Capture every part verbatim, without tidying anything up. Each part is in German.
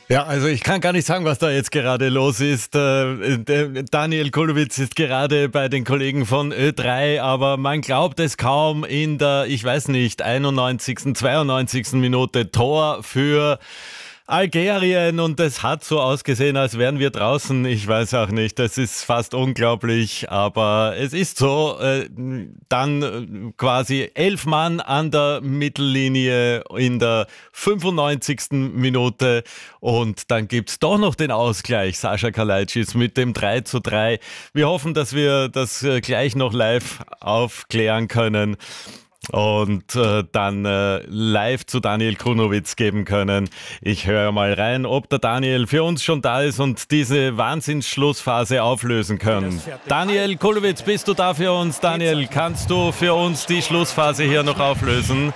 Ja, also ich kann gar nicht sagen, was da jetzt gerade los ist. Äh, Daniel Kulowitz ist gerade bei den Kollegen von Ö drei, aber man glaubt es kaum, in der, ich weiß nicht, einundneunzigsten, zweiundneunzigsten Minute Tor für Algerien, und es hat so ausgesehen, als wären wir draußen. Ich weiß auch nicht, das ist fast unglaublich, aber es ist so. Äh, dann quasi elf Mann an der Mittellinie in der fünfundneunzigsten Minute, und dann gibt's doch noch den Ausgleich. Sascha Kalajdzic mit dem drei zu drei. Wir hoffen, dass wir das gleich noch live aufklären können und äh, dann äh, live zu Daniel Kulowitz geben können. Ich höre mal rein, ob der Daniel für uns schon da ist und diese Wahnsinnsschlussphase auflösen kann. Daniel Kulowitz, bist du da für uns? Daniel, kannst du für uns die Schlussphase hier noch auflösen?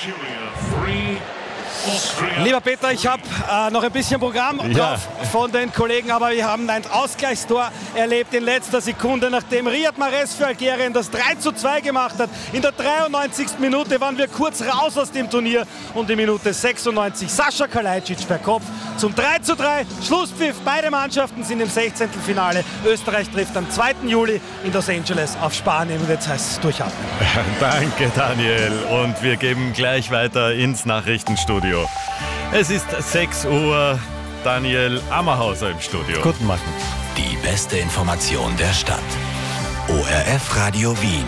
Lieber Peter, ich habe äh, noch ein bisschen Programm Ja. drauf von den Kollegen, aber wir haben ein Ausgleichstor erlebt in letzter Sekunde, nachdem Riyad Mahrez für Algerien das drei zu zwei gemacht hat. In der dreiundneunzigsten Minute waren wir kurz raus aus dem Turnier, und in Minute sechsundneunzig Sascha Kalajdzic per Kopf zum drei zu drei. Schlusspfiff, beide Mannschaften sind im Sechzehntelfinale. Österreich trifft am zweiten Juli in Los Angeles auf Spanien, und jetzt heißt es durchatmen. Danke, Daniel. Und wir geben gleich weiter ins Nachrichtenstudio. Es ist sechs Uhr. Daniel Ammerhauser im Studio. Guten Morgen. Die beste Information der Stadt. O R F Radio Wien.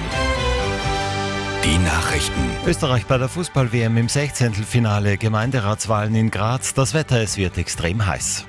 Die Nachrichten. Österreich bei der Fußball-W M im Sechzehntelfinale, Gemeinderatswahlen in Graz. Das Wetter, es wird extrem heiß.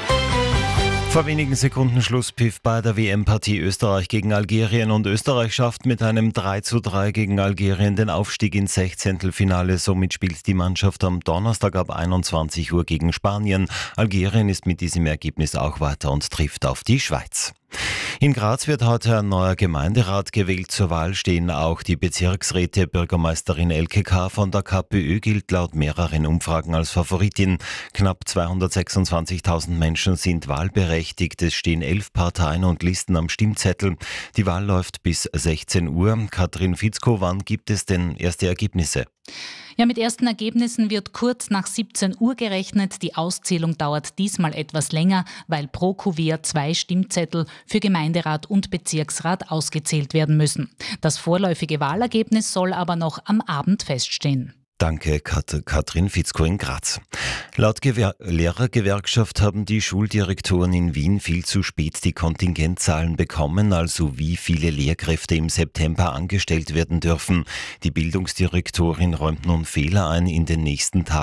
Vor wenigen Sekunden Schlusspfiff bei der W M-Partie Österreich gegen Algerien, und Österreich schafft mit einem drei zu drei gegen Algerien den Aufstieg ins Sechzehntelfinale. Somit spielt die Mannschaft am Donnerstag ab einundzwanzig Uhr gegen Spanien. Algerien ist mit diesem Ergebnis auch weiter und trifft auf die Schweiz. In Graz wird heute ein neuer Gemeinderat gewählt. Zur Wahl stehen auch die Bezirksräte. Bürgermeisterin Elke K. von der KPÖ gilt laut mehreren Umfragen als Favoritin. Knapp zweihundertsechsundzwanzigtausend Menschen sind wahlberechtigt. Es stehen elf Parteien und Listen am Stimmzettel. Die Wahl läuft bis sechzehn Uhr. Katrin Fitzko, wann gibt es denn erste Ergebnisse? Ja, mit ersten Ergebnissen wird kurz nach siebzehn Uhr gerechnet. Die Auszählung dauert diesmal etwas länger, weil pro Kuvert zwei Stimmzettel für Gemeinderat und Bezirksrat ausgezählt werden müssen. Das vorläufige Wahlergebnis soll aber noch am Abend feststehen. Danke, Kat- Katrin Fitzko in Graz. Laut Gewer- Lehrergewerkschaft haben die Schuldirektoren in Wien viel zu spät die Kontingentzahlen bekommen, also wie viele Lehrkräfte im September angestellt werden dürfen. Die Bildungsdirektorin räumt nun Fehler ein. In den nächsten Tagen